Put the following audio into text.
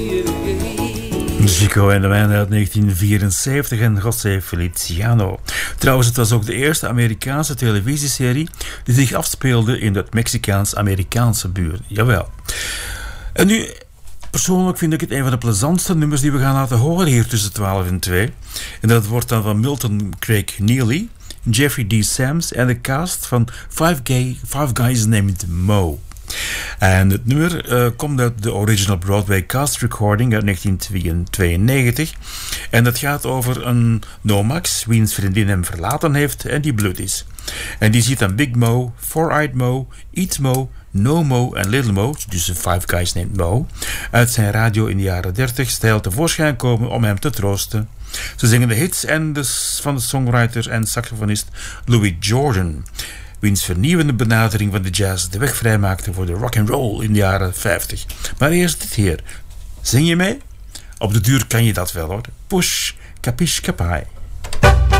Chico en de Man uit 1974 en José Feliciano. Trouwens, het was ook de eerste Amerikaanse televisieserie die zich afspeelde in het Mexicaans-Amerikaanse buurt. Jawel. En nu, persoonlijk vind ik het een van de plezantste nummers die we gaan laten horen hier tussen 12 en 2. En dat wordt dan van Milton Craig Neely, Jeffrey D. Sams en de cast van Five Guys Named Mo. En het nummer komt uit de original Broadway cast recording uit 1992. En dat gaat over een Nomax, wiens vriendin hem verlaten heeft en die bloed is. En die ziet dan Big Mo, Four-Eyed Mo, Eat Mo, No Mo en Little Mo, dus de Five Guys Named Mo, uit zijn radio in de jaren 30 stijl tevoorschijn komen om hem te troosten. Ze zingen de hits van de songwriter en saxofonist Louis Jordan, wiens vernieuwende benadering van de jazz de weg vrijmaakte voor de rock and roll in de jaren 50. Maar eerst dit hier. Zing je mee? Op de duur kan je dat wel hoor. Push, capiche, capai.